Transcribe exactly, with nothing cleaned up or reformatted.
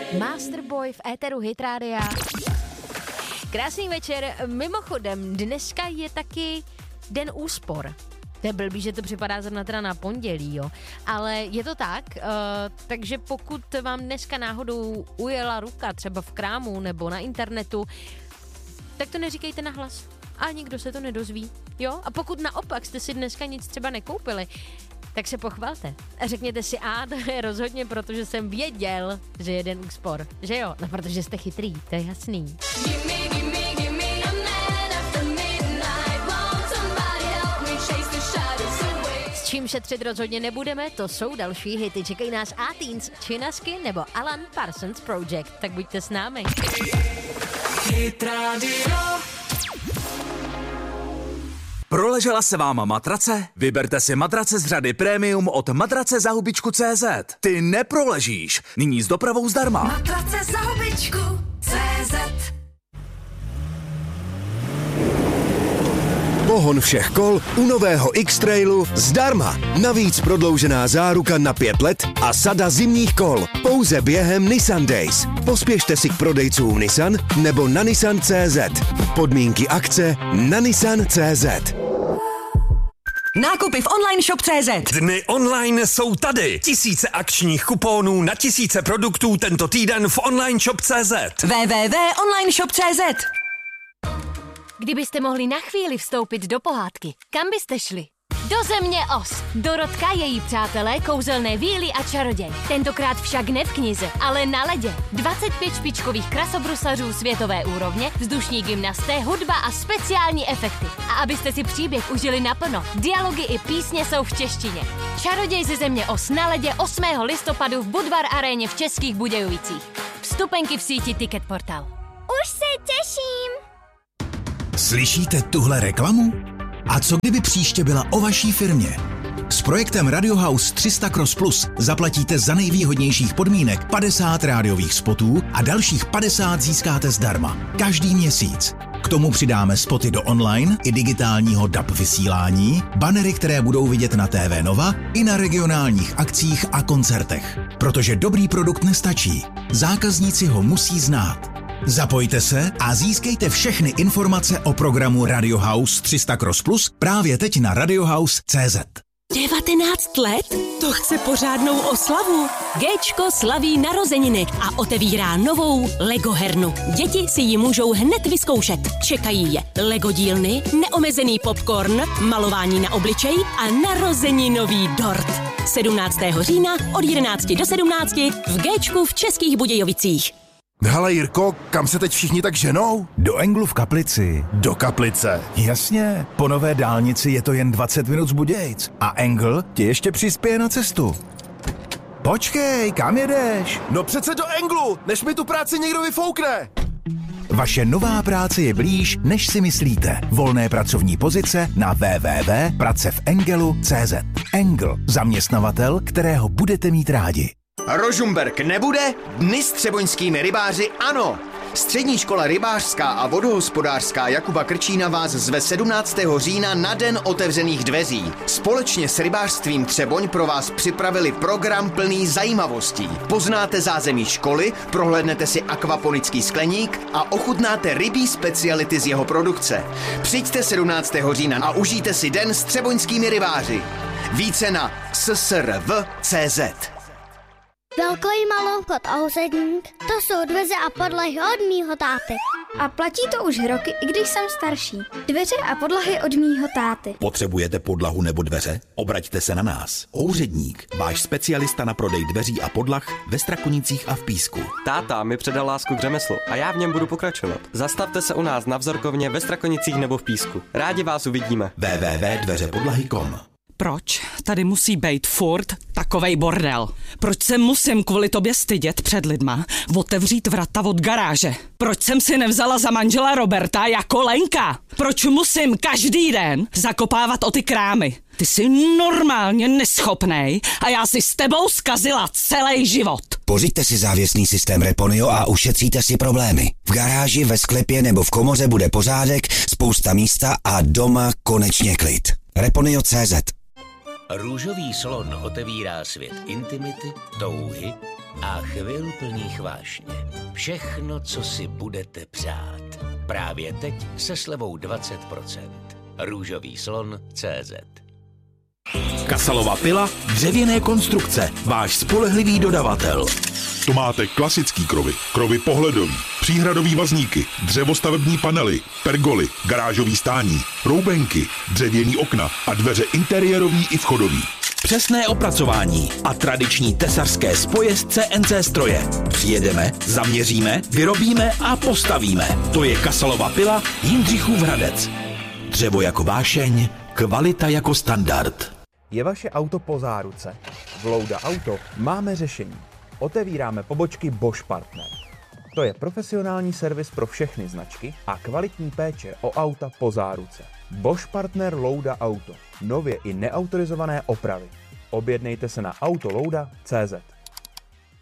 Masterboy v éteru Hit Rádia. Krásný večer. Mimochodem, dneska je taky den úspor. To je blbý, že to připadá zrovna teda na pondělí, jo. Ale je to tak, uh, takže pokud vám dneska náhodou ujela ruka třeba v krámu nebo na internetu, tak to neříkejte nahlas. A nikdo se to nedozví, jo. A pokud naopak jste si dneska nic třeba nekoupili, tak se pochvalte. A řekněte si, a to je rozhodně, protože jsem věděl, že je den úspor. Že jo? No, protože jste chytrý, to je jasný. S čím šetřit rozhodně nebudeme, to jsou další hity. Čekají nás A-Teens, Činasky nebo Alan Parsons Project. Tak buďte s námi. Hit Radio. Proležela se vám matrace? Vyberte si matrace z řady Premium od matrace za hubičku tečka cé zet. Ty neproležíš. Nyní s dopravou zdarma. Matrace za hubičku tečka cé zet. Pohon všech kol u nového X-Trailu zdarma. Navíc prodloužená záruka na pět let a sada zimních kol. Pouze během Nissan Days. Pospěšte si k prodejcům Nissan nebo na nissan tečka cé zet. Podmínky akce na nissan tečka cé zet. Nákupy v online shop tečka cé zet. Dny online jsou tady. Tisíce akčních kuponů na tisíce produktů tento týden v online shop tečka cé zet. w w w tečka online shop tečka cé zet. Kdybyste mohli na chvíli vstoupit do pohádky, kam byste šli? Do země Oz. Dorotka, její přátelé, kouzelné víly a čaroděj. Tentokrát však ne v knize, ale na ledě. dvacet pět špičkových krasobruslařů světové úrovně, vzdušní gymnasté, hudba a speciální efekty. A abyste si příběh užili naplno, dialogy i písně jsou v češtině. Čaroděj ze země Oz na ledě osmého listopadu v Budvar aréně v Českých Budějovicích. Vstupenky v síti Ticket Portal. Už se těším. Slyšíte tuhle reklamu? A co kdyby příště byla o vaší firmě? S projektem Radio House tři sta Cross Plus zaplatíte za nejvýhodnějších podmínek padesát rádiových spotů a dalších padesát získáte zdarma. Každý měsíc. K tomu přidáme spoty do online i digitálního D A B vysílání, banery, které budou vidět na T V Nova i na regionálních akcích a koncertech. Protože dobrý produkt nestačí. Zákazníci ho musí znát. Zapojte se a získejte všechny informace o programu Radio House tři sta Cross Plus právě teď na radiohouse tečka cé zet. devatenáct let? To chce pořádnou oslavu. Géčko slaví narozeniny a otevírá novou Lego hernu. Děti si ji můžou hned vyzkoušet. Čekají je Lego dílny, neomezený popcorn, malování na obličej a narozeninový dort. sedmnáctého října od jedenácti do sedmnácti v Géčku v Českých Budějovicích. Hele Jirko, kam se teď všichni tak ženou? Do Englu v Kaplici. Do Kaplice? Jasně, po nové dálnici je to jen dvacet minut z Budějc. A Engl ti ještě přispěje na cestu. Počkej, kam jedeš? No přece do Englu, než mi tu práci někdo vyfoukne. Vaše nová práce je blíž, než si myslíte. Volné pracovní pozice na w w w tečka pracevengelu tečka cé zet. Engl, zaměstnavatel, kterého budete mít rádi. Rožumberk nebude? Dny s třeboňskými rybáři ano! Střední škola rybářská a vodohospodářská Jakuba Krčína vás zve sedmnáctého října na Den otevřených dveří. Společně s rybářstvím Třeboň pro vás připravili program plný zajímavostí. Poznáte zázemí školy, prohlédnete si akvaponický skleník a ochutnáte rybí speciality z jeho produkce. Přijďte sedmnáctého října a užijte si den s třeboňskými rybáři. Více na s s r v tečka cé zet. Velký maloukot a úředník, to jsou dveře a podlahy od mýho táty. A platí to už roky, i když jsem starší. Dveře a podlahy od mýho táty. Potřebujete podlahu nebo dveře? Obraťte se na nás. Úředník, váš specialista na prodej dveří a podlah ve Strakonicích a v Písku. Táta mi předal lásku k řemeslu a já v něm budu pokračovat. Zastavte se u nás na Vzorkovně ve Strakonicích nebo v Písku. Rádi vás uvidíme. w w w tečka dveře podlahy tečka com. Proč tady musí být furt takovej bordel? Proč se musím kvůli tobě stydět před lidma otevřít vrata od garáže? Proč jsem si nevzala za manžela Roberta jako Lenka? Proč musím každý den zakopávat o ty krámy? Ty jsi normálně neschopnej a já si s tebou zkazila celý život. Pořiďte si závěsný systém Reponio a ušetříte si problémy. V garáži, ve sklepě nebo v komoře bude pořádek, spousta místa a doma konečně klid. Reponio tečka cé zet. Růžový slon otevírá svět intimity, touhy a chvil plných vášně. Všechno, co si budete přát. Právě teď se slevou dvacet procent. Růžový slon tečka cé zet. Kasalova pila, dřevěné konstrukce, váš spolehlivý dodavatel. Tu máte klasický krovy, krovy pohledový, příhradový vazníky, dřevostavební panely, pergoly, garážový stání, roubenky, dřevěný okna a dveře interiérový i vchodový. Přesné opracování a tradiční tesařské spoje z C N C stroje. Přijedeme, zaměříme, vyrobíme a postavíme. To je Kasalova pila Jindřichův Hradec. Dřevo jako vášeň, kvalita jako standard. Je vaše auto po záruce? V Louda Auto máme řešení. Otevíráme pobočky Bosch Partner. To je profesionální servis pro všechny značky a kvalitní péče o auta po záruce. Bosch Partner Louda Auto. Nově i neautorizované opravy. Objednejte se na autolouda tečka cé zet.